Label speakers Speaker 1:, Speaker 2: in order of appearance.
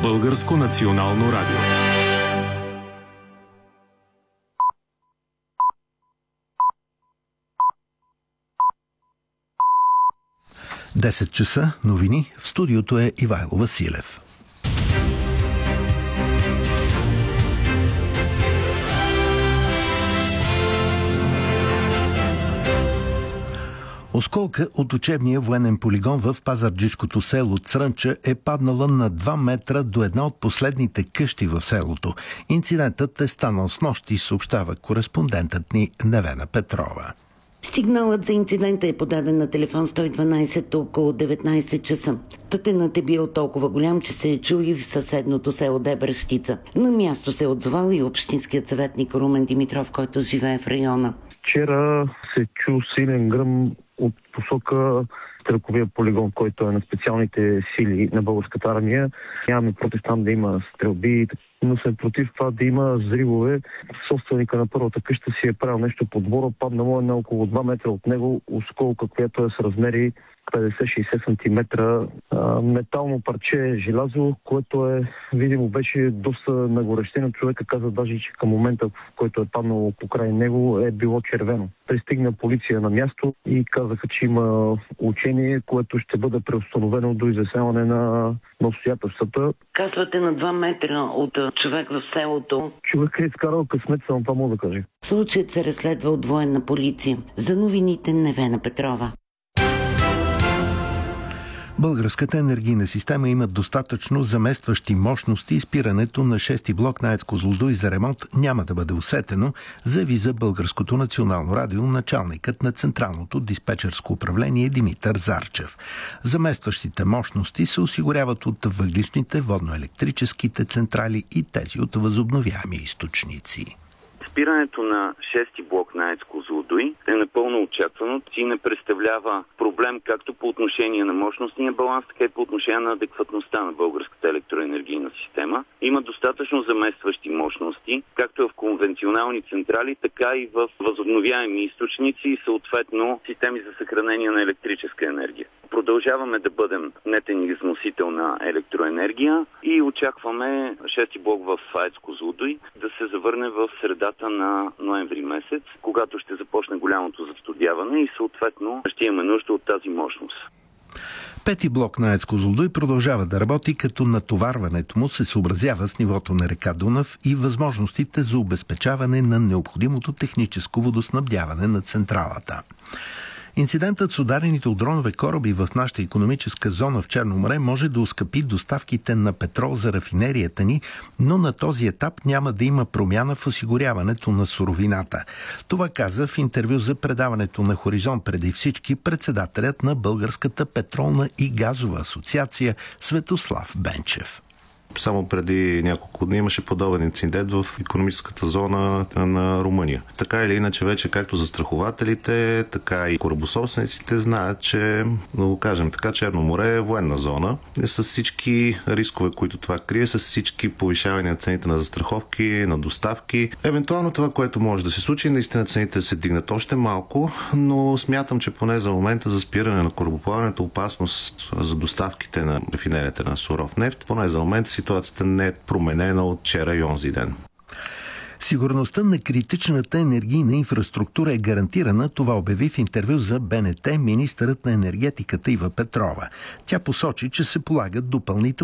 Speaker 1: Българско национално радио.
Speaker 2: Десет часа, новини. В студиото е Ивайло Василев. Осколка от учебния военен полигон в пазарджишкото село Црънча е паднала на 2 метра до една от последните къщи в селото. Инцидентът е станал снощи, съобщава кореспондентът ни Невена Петрова.
Speaker 3: Сигналът за инцидента е подаден на телефон 112 около 19 часа. Тътенът е бил толкова голям, че се е чул и в съседното село Дебращица. На място се отзовал и общинският съветник Румен Димитров, който живее в района.
Speaker 4: Вчера се чу силен гръм от посока стрелковия полигон, който е на специалните сили на българската армия. Нямаме против там да има стрелби, но сме против това да има взривове. Собственика на първата къща си е правил нещо по двора, паднало е на около 2 метра от него осколка, която е с размери 50-60 см метално парче желязо, което е видимо беше доста нагорещено. Човека каза даже, че към момента, в който е паднало покрай него, е било червено. Пристигна полиция на място и казаха, че има учение, което ще бъде преустановено до изясняване на обстоятелствата.
Speaker 3: Казвате на 2 метра от човек в селото.
Speaker 4: Човек е изкарал късмет, само това мога да кажа.
Speaker 3: Случаят се разследва от военна полиция. За новините Невена Петрова.
Speaker 2: Българската енергийна система има достатъчно заместващи мощности и спирането на 6-ти блок на АЕЦ Козлодуй за ремонт няма да бъде усетено, заяви за Българското национално радио началникът на Централното диспетчерско управление Димитър Зарчев. Заместващите мощности се осигуряват от въглищните, водноелектрическите централи и тези от възобновяеми източници.
Speaker 5: Спирането на 6-ти блок на АЕЦ Козлодуй е напълно очаквано и не представлява проблем както по отношение на мощностния баланс, така и по отношение на адекватността на българската електроенергийна система. Има достатъчно заместващи мощности, както в конвенционални централи, така и в възобновяеми източници и съответно системи за съхранение на електрическа енергия. Продължаваме да бъдем нетен износител на електроенергия и очакваме 6-ти блок в АЕЦ Козлодуй да се завърне в средата на ноември месец, когато ще започне голямото застудяване и съответно ще имаме нужда от тази мощност.
Speaker 2: 5-ти блок на АЕЦ Козлодуй продължава да работи, като натоварването му се съобразява с нивото на река Дунав и възможностите за обезпечаване на необходимото техническо водоснабдяване на централата. Инцидентът с ударените от дронове кораби в нашата икономическа зона в Черно море може да оскъпи доставките на петрол за рафинерията ни, но на този етап няма да има промяна в осигуряването на суровината. Това каза в интервю за предаването на Хоризонт преди всички председателят на Българската петролна и газова асоциация Светослав Бенчев.
Speaker 6: Само преди няколко дни имаше подобен инцидент в икономическата зона на Румъния. Така или иначе вече както застрахователите, така и корабособствениците знаят, че, да го кажем така, Черно море е военна зона. С всички рискове, които това крие, с всички повишавания на цените на застраховки, на доставки. Евентуално това, което може да се случи, наистина цените се дигнат още малко, но смятам, че поне за момента за спиране на корабоплаването, опасност за доставките на рафинерията на суров нефт, поне за момента ситуацията не е променена от вчера и онзи ден.
Speaker 2: Сигурността на критичната енергийна инфраструктура е гарантирана, това обяви в интервю за БНТ министърът на енергетиката Ива Петрова. Тя посочи, че се полагат допълнителни